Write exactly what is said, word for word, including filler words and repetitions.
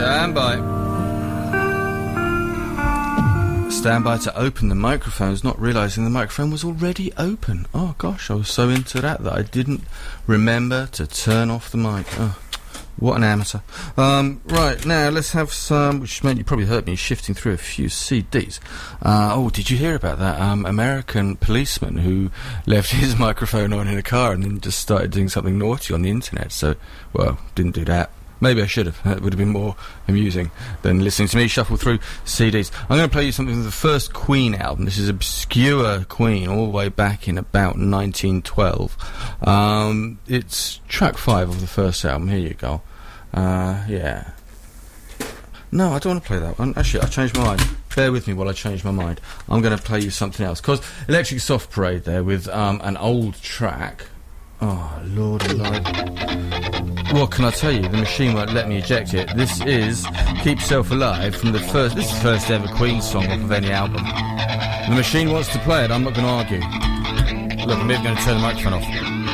Stand by. Stand by to open the microphones, not realising the microphone was already open. Oh gosh, I was so into that that I didn't remember to turn off the mic. Oh, what an amateur. Um, right, now let's have some, which meant you probably heard me shifting through a few C Ds. Uh, oh, did you hear about that um, American policeman who left his microphone on in a car and then just started doing something naughty on the internet? So, well, didn't do that. Maybe I should have. That would have been more amusing than listening to me shuffle through C Ds. I'm going to play you something from the first Queen album. This is obscure Queen, all the way back in about nineteen twelve. Um, it's track five of the first album. Here you go. Uh, yeah. No, I don't want to play that one. Actually, I changed my mind. Bear with me while I change my mind. I'm going to play you something else. Because Electric Soft Parade there with um, an old track. Oh, Lord alive. What can I tell you? The machine won't let me eject it. This is Keep Yourself Alive from the first... This is the first ever Queen song off of any album. The machine wants to play it. I'm not going to argue. Look, I'm even going to turn the microphone off.